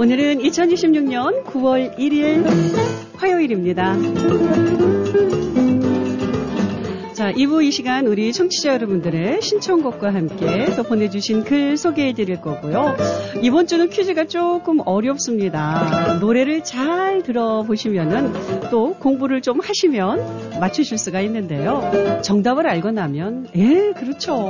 오늘은 2026년 9월 1일 화요일입니다. 자, 2부 이 시간 우리 청취자 여러분들의 신청곡과 함께 또 보내주신 글 소개해드릴 거고요. 이번 주는 퀴즈가 조금 어렵습니다. 노래를 잘 들어보시면은 또 공부를 좀 하시면 맞추실 수가 있는데요. 정답을 알고 나면 그렇죠.